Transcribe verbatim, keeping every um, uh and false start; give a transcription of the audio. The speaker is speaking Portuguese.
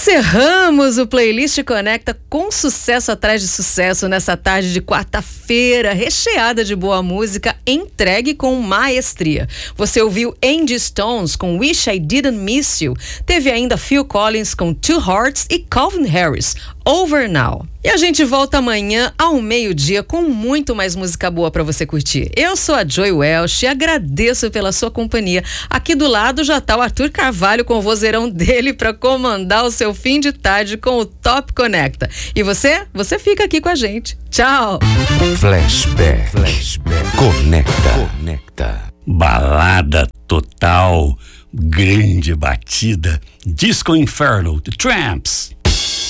Encerramos o Playlist Conecta com sucesso atrás de sucesso nessa tarde de quarta-feira, recheada de boa música, entregue com maestria. Você ouviu Angie Stones com Wish I Didn't Miss You, teve ainda Phil Collins com Two Hearts e Calvin Harris, Over Now. E a gente volta amanhã ao meio-dia com muito mais música boa para você curtir. Eu sou a Joy Welch e agradeço pela sua companhia. Aqui do lado já tá o Arthur Carvalho com o vozeirão dele para comandar o seu fim de tarde com o Top Conecta. E você? Você fica aqui com a gente. Tchau! Flashback. Flashback. Conecta. Conecta. Balada total, grande batida. Disco Inferno, The Tramps.